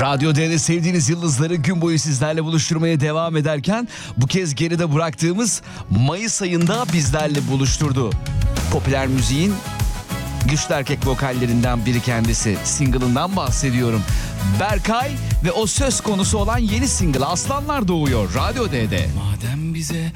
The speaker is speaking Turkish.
Radyo D'de sevdiğiniz yıldızları gün boyu sizlerle buluşturmaya devam ederken bu kez geride bıraktığımız Mayıs ayında bizlerle buluşturdu. Popüler müziğin güçlü erkek vokallerinden biri kendisi. Single'ından bahsediyorum. Berkay ve o söz konusu olan yeni single Aslanlar doğuyor Radyo D'de. Madem bize